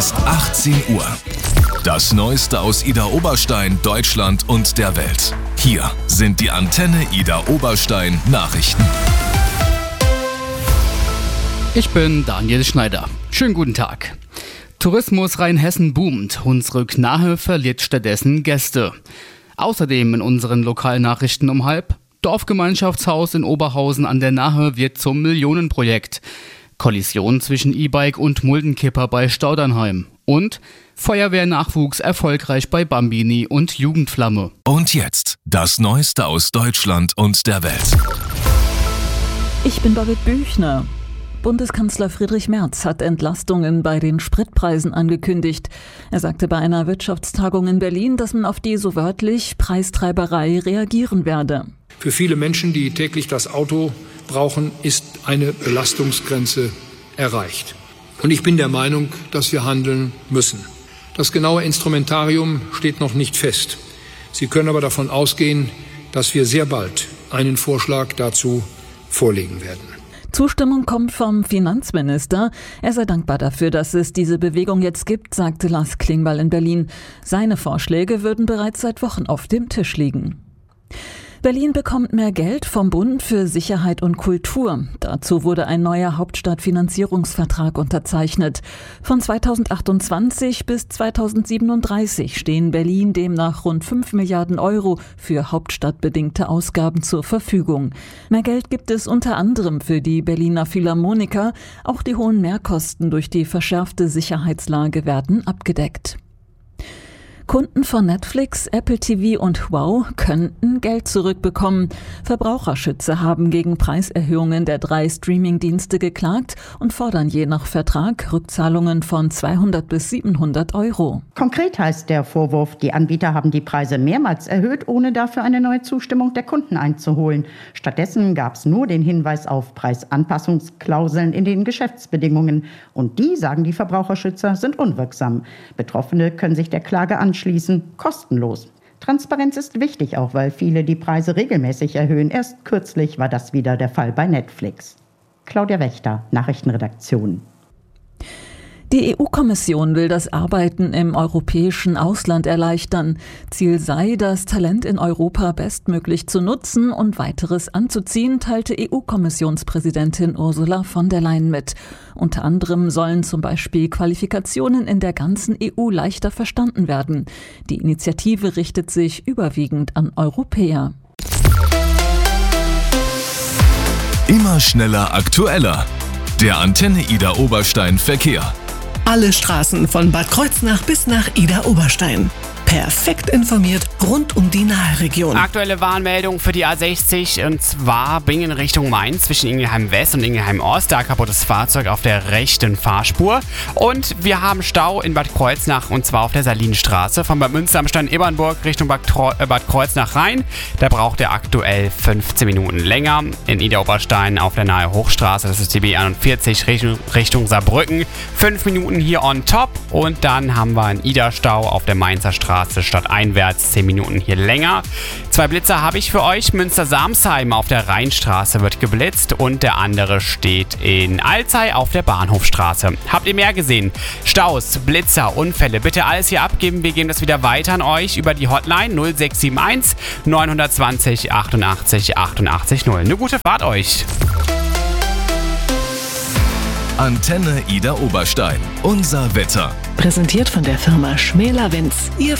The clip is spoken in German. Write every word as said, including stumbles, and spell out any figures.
ist achtzehn Uhr. Das Neueste aus Idar Oberstein, Deutschland und der Welt. Hier sind die Antenne Idar Oberstein Nachrichten. Ich bin Daniel Schneider. Schönen guten Tag. Tourismus Rheinhessen boomt. Hunsrück Nahe verliert stattdessen Gäste. Außerdem in unseren Lokalnachrichten um halb: Dorfgemeinschaftshaus in Oberhausen an der Nahe wird zum Millionenprojekt. Kollision zwischen E-Bike und Muldenkipper bei Staudernheim. Und Feuerwehrnachwuchs erfolgreich bei Bambini und Jugendflamme. Und jetzt das Neueste aus Deutschland und der Welt. Ich bin Birgit Büchner. Bundeskanzler Friedrich Merz hat Entlastungen bei den Spritpreisen angekündigt. Er sagte bei einer Wirtschaftstagung in Berlin, dass man auf die, so wörtlich, Preistreiberei reagieren werde. Für viele Menschen, die täglich das Auto brauchen, ist eine Belastungsgrenze erreicht. Und ich bin der Meinung, dass wir handeln müssen. Das genaue Instrumentarium steht noch nicht fest. Sie können aber davon ausgehen, dass wir sehr bald einen Vorschlag dazu vorlegen werden. Zustimmung kommt vom Finanzminister. Er sei dankbar dafür, dass es diese Bewegung jetzt gibt, sagte Lars Klingbeil in Berlin. Seine Vorschläge würden bereits seit Wochen auf dem Tisch liegen. Berlin bekommt mehr Geld vom Bund für Sicherheit und Kultur. Dazu wurde ein neuer Hauptstadtfinanzierungsvertrag unterzeichnet. Von zweitausendachtundzwanzig bis zweitausendsiebenunddreißig stehen Berlin demnach rund fünf Milliarden Euro für hauptstadtbedingte Ausgaben zur Verfügung. Mehr Geld gibt es unter anderem für die Berliner Philharmoniker. Auch die hohen Mehrkosten durch die verschärfte Sicherheitslage werden abgedeckt. Kunden von Netflix, Apple T V und Wow könnten Geld zurückbekommen. Verbraucherschützer haben gegen Preiserhöhungen der drei Streamingdienste geklagt und fordern je nach Vertrag Rückzahlungen von zweihundert bis siebenhundert Euro. Konkret heißt der Vorwurf, die Anbieter haben die Preise mehrmals erhöht, ohne dafür eine neue Zustimmung der Kunden einzuholen. Stattdessen gab es nur den Hinweis auf Preisanpassungsklauseln in den Geschäftsbedingungen. Und die, sagen die Verbraucherschützer, sind unwirksam. Betroffene können sich der Klage anschließen. Schließen kostenlos. Transparenz ist wichtig, auch weil viele die Preise regelmäßig erhöhen. Erst kürzlich war das wieder der Fall bei Netflix. Claudia Wächter, Nachrichtenredaktion. Die E U-Kommission will das Arbeiten im europäischen Ausland erleichtern. Ziel sei, das Talent in Europa bestmöglich zu nutzen und weiteres anzuziehen, teilte E U-Kommissionspräsidentin Ursula von der Leyen mit. Unter anderem sollen zum Beispiel Qualifikationen in der ganzen E U leichter verstanden werden. Die Initiative richtet sich überwiegend an Europäer. Immer schneller, aktueller. Der Antenne Idar Oberstein Verkehr. Alle Straßen von Bad Kreuznach bis nach Idar Oberstein. Perfekt informiert rund um die Naheregion. Aktuelle Warnmeldung für die A sechzig, und zwar Bingen Richtung Mainz zwischen Ingelheim West und Ingelheim Ost. Da kaputtes Fahrzeug auf der rechten Fahrspur. Und wir haben Stau in Bad Kreuznach, und zwar auf der Salinstraße von Bad Münster am Stein-Ebernburg Richtung Bad, Treu- äh Bad Kreuznach rein. Da braucht er aktuell fünfzehn Minuten länger. In Idar Oberstein auf der Nahe Hochstraße, das ist die B einundvierzig Richtung, Richtung Saarbrücken, fünf Minuten hier on top. Und dann haben wir einen Idar-Stau auf der Mainzer Straße stadteinwärts, zehn Minuten hier länger. Zwei Blitzer habe ich für euch. Münster-Samsheim auf der Rheinstraße wird geblitzt und der andere steht in Alzey auf der Bahnhofstraße. Habt ihr mehr gesehen? Staus, Blitzer, Unfälle, bitte alles hier abgeben. Wir geben das wieder weiter an euch über die Hotline null sechs sieben eins neun zwei null achtundachtzig achtundachtzig null. Eine gute Fahrt euch. Antenne Idar Oberstein. Unser Wetter. Präsentiert von der Firma Schmäler Wenz. Ihr